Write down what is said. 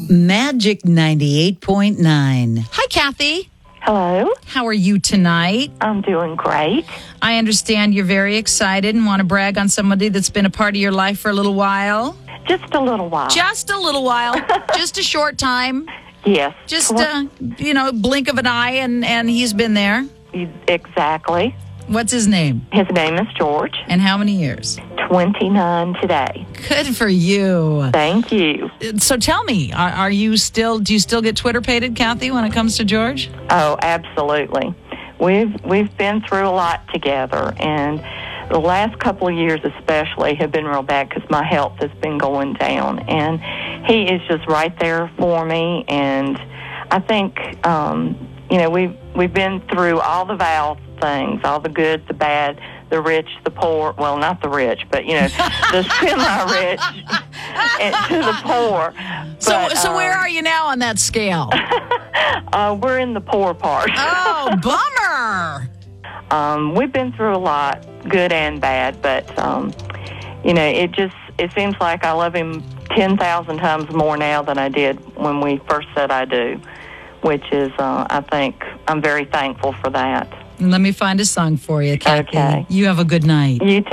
Magic 98.9. Hi, Kathy. Hello. How are you tonight? I'm doing great. I understand you're very excited and want to brag on somebody that's been a part of your life for a little while. Just a little while. Just a little while. Just a short time. Yes. Just, blink of an eye and he's been there. Exactly. What's his name? His name is George. And how many years? 29 today. Good for you. Thank you. So tell me, do you still get Twitter pated, Kathy, when it comes to George? Oh, absolutely. We've been through a lot together, and the last couple of years especially have been real bad because my health has been going down, and he is just right there for me. And I think we've been through all the Val things, all the good, the bad, the rich, the poor. Well, not the rich, but the semi-rich to the poor. But, so where are you now on that scale? We're in the poor part. Oh, bummer. We've been through a lot, good and bad, but it seems like I love him 10,000 times more now than I did when we first said I do, which is, I think, I'm very thankful for that. Let me find a song for you, Kathy. Okay. You have a good night. You too.